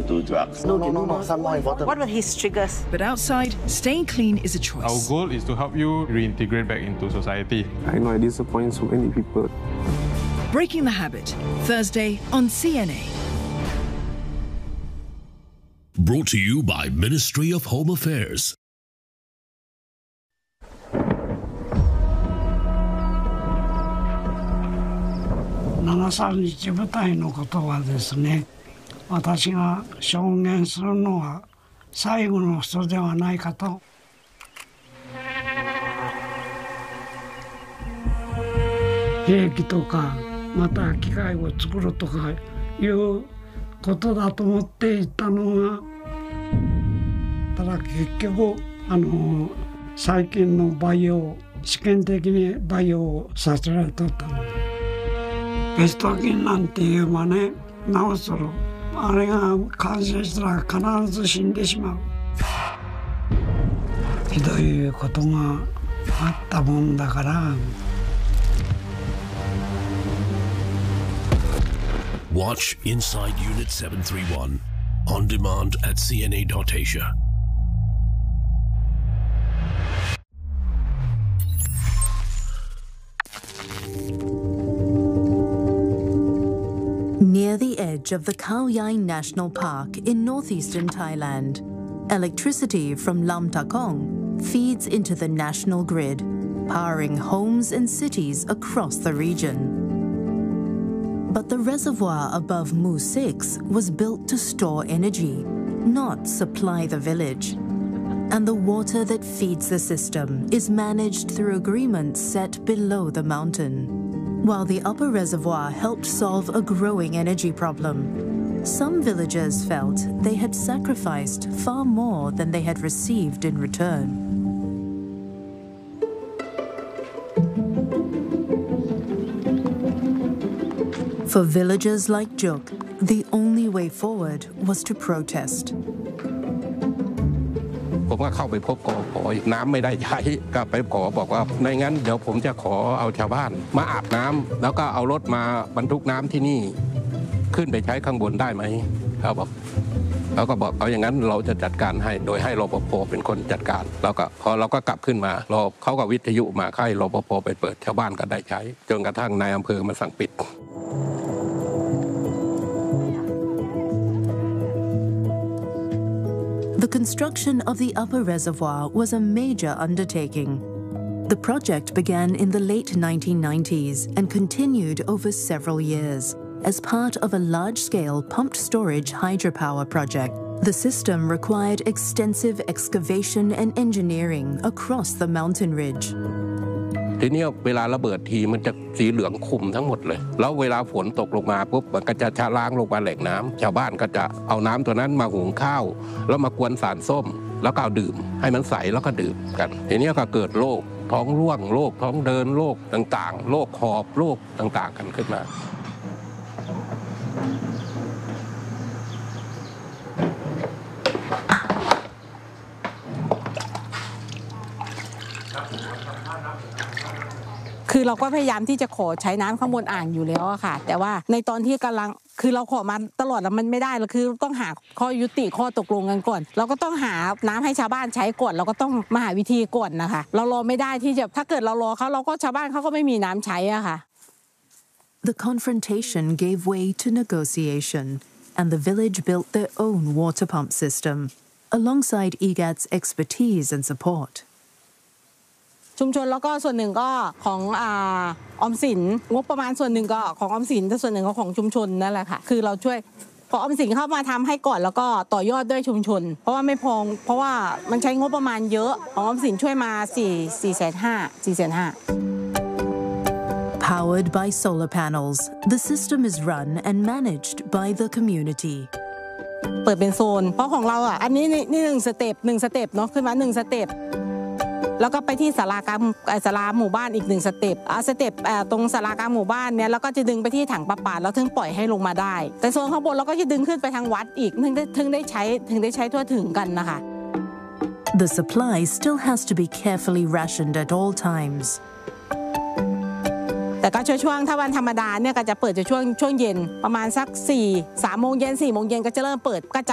do drugs. No, some more important. What were his triggers? But outside, staying clean is a choice. Our goal is to help you reintegrate back into society. I know I disappoint so many people. Breaking the Habit, Thursday on CNA. Brought to you by Ministry of Home Affairs. 7日舞台のことはですね、私が証言するのは最後の人ではないかと。兵器とかまた機械を作るとかいうことだと思っていたのが、ただ結局最近の培養試験的に培養させられとったので。ペスト菌なんていうばね、治するあれが感染したら必ず死んでしまう。ひどいことがあったもんだから。 Watch Inside Unit 731 on demand at cna.asia. Near the edge of the Khao Yai National Park in northeastern Thailand, electricity from Lam Ta Kong feeds into the national grid, powering homes and cities across the region. But the reservoir above Mu 6 was built to store energy, not supply the village. And the water that feeds the system is managed through agreements set below the mountain. While the upper reservoir helped solve a growing energy problem, some villagers felt they had sacrificed far more than they had received in return. For villagers like Juk, the only way forward was to protest. ผมก็เข้าไปพบกพ.น้ำไม่ได้ใช้ก็ไปขอบอกว่าไม่งั้นเดี๋ยวผมจะขอเอาชาวบ้านมาอาบน้ำแล้วก็เอารถมาบรรทุกน้ำที่นี่ขึ้นไปใช้ข้างบนได้ไหมเขาบอกแล้วก็บอกเอาอย่างนั้นเราจะจัดการให้โดยให้รปภ.เป็นคนจัดการแล้วก็พอเราก็กลับขึ้นมาเขาก็วิทยุมาให้รปภ.ไปเปิดชาวบ้านก็ได้ใช้จนกระทั่งนายอำเภอมาสั่งปิด The construction of the upper reservoir was a major undertaking. The project began in the late 1990s and continued over several years as part of a large-scale pumped storage hydropower project. The system required extensive excavation and engineering across the mountain ridge. ทีนี้เวลาระเบิดทีมันจะสีเหลืองคุมทั้งหมดเลยแล้วเวลาฝนตกลงมาปุ๊บมันก็จะชะล้างลงมาแหล่งน้ำชาวบ้านก็จะเอาน้ำตัวนั้นมาหุงข้าวแล้วมากวนสารส้มแล้วก็เอาดื่มให้มันใสแล้วก็ดื่มกันทีนี้ก็เกิดโรคท้องร่วงโรคท้องเดินโรคต่างๆโรคหอบโรคต่างๆกันขึ้นมาคือเราก็พยายามที่จะขอใช้น้ำข้างบนอ่างอยู่แล้วอะค่ะแต่ว่าในตอนที่กำลังคือเราขอมาตลอดแล้วมันไม่ได้เราคือต้องหาข้อยุติข้อตกลงกันก่อนเราก็ต้องหาน้ำให้ชาวบ้านใช้ก่อนเราก็ต้องมาหาวิธีก่อนนะคะเรารอไม่ได้ที่จะถ้าเกิดเรารอเขาเราก็ชาวบ้านเขาก็ไม่มีน้ำใช้อะค่ะ The confrontation gave way to negotiation, and the village built their own water pump system, alongside EGAT's expertise and support. ชุมชนแล้วก็ส่วนหนึ่งก็ของออมสินงบประมาณส่วนหนึ่งก็ของออมสินแต่ส่วนหนึ่งก็ของชุมชนนั่นแหละค่ะคือเราช่วยพอออมสินเข้ามาทำให้ก่อนแล้วก็ต่อยอดด้วยชุมชนเพราะว่าไม่พอเพราะว่ามันใช้งบประมาณเยอะของออมสินช่วยมา4,500,000 Powered by solar panels, the system is run and managed by the community. เปิดเป็นโซนเพราะของเราอันนี้นี่1 สเต็ปเนาะขึ้นมา1 สเต็ปแล้วก็ไปที่ศาลาหมู่บ้านอีก1 สเต็ปสเต็ปตรงศาลากลางหมู่บ้านเนี่ยแล้วก็จะดึงไปที่ถังประปาแล้วถึงปล่อยให้ลงมาได้แต่โซนข้างบนเราก็จะดึงขึ้นไปทางวัดอีกถึงได้ใช้ทั่วถึงกันนะคะ The supply still has to be carefully rationed at all times. แต่ก็ช่วงถ้าวันธรรมดาเนี่ยก็จะเปิดจะช่วงเย็นประมาณสัก3 โมงเย็น4 โมงเย็นก็จะเริ่มเปิดกระจ